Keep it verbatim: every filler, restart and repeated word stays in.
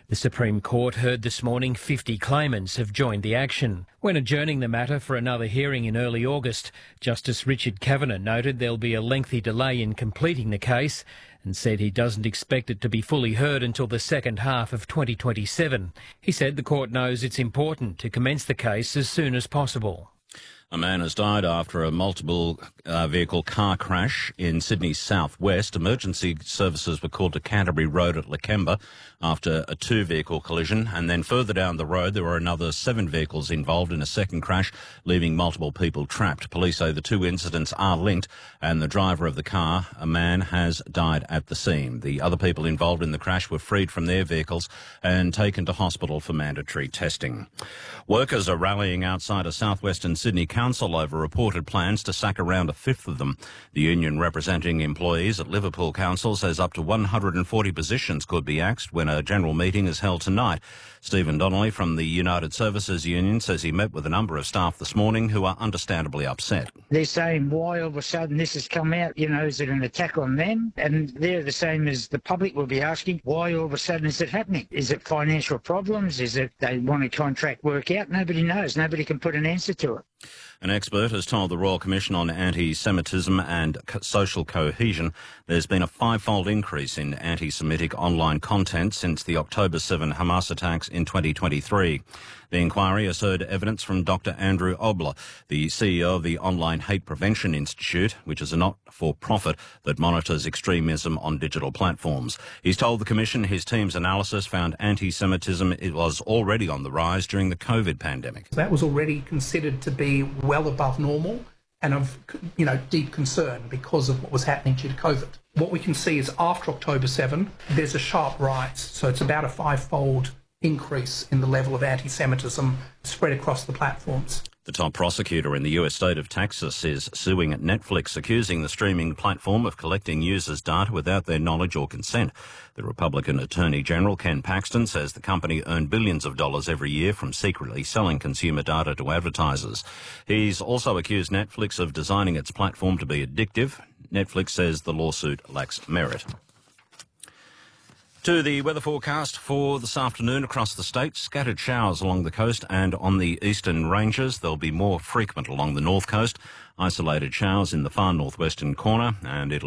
The Supreme Court heard this morning fifty claimants have joined the action. When adjourning the matter for another hearing in early August, Justice Richard Kavanagh noted there'll be a lengthy delay in completing the case and said he doesn't expect it to be fully heard until the second half of twenty twenty-seven. He said the court knows it's important to commence the case as soon as possible. A man has died after a multiple uh, vehicle car crash in Sydney's southwest. Emergency services were called to Canterbury Road at Lakemba after a two-vehicle collision. And then further down the road, there were another seven vehicles involved in a second crash, leaving multiple people trapped. Police say the two incidents are linked and the driver of the car, a man, has died at the scene. The other people involved in the crash were freed from their vehicles and taken to hospital for mandatory testing. Workers are rallying outside a southwestern Sydney Council over reported plans to sack around a fifth of them. The union representing employees at Liverpool Council says up to one hundred forty positions could be axed when a general meeting is held tonight. Stephen Donnelly from the United Services Union says he met with a number of staff this morning who are understandably upset. They're saying, why all of a sudden this has come out? You know, is it an attack on them? And they're the same as the public will be asking, why all of a sudden is it happening? Is it financial problems? Is it they want to contract work out? Nobody knows. Nobody can put an answer to it. An expert has told the Royal Commission on Anti-Semitism and Social Cohesion there's been a five-fold increase in anti-Semitic online content since the October seventh Hamas attacks in twenty twenty-three. The inquiry has heard evidence from Doctor Andrew Obler, the C E O of the Online Hate Prevention Institute, which is a not-for-profit that monitors extremism on digital platforms. He's told the Commission his team's analysis found anti-Semitism it was already on the rise during the COVID pandemic. That was already considered to be well above normal and of, you know, deep concern because of what was happening due to COVID. What we can see is after October seventh, there's a sharp rise. So it's about a five-fold increase in the level of anti-Semitism spread across the platforms. The top prosecutor in the U S state of Texas is suing Netflix, accusing the streaming platform of collecting users' data without their knowledge or consent. The Republican Attorney General Ken Paxton says the company earned billions of dollars every year from secretly selling consumer data to advertisers. He's also accused Netflix of designing its platform to be addictive. Netflix says the lawsuit lacks merit. To the weather forecast for this afternoon across the state. Scattered showers along the coast and on the eastern ranges. They'll be more frequent along the north coast. Isolated showers in the far northwestern corner, and it'll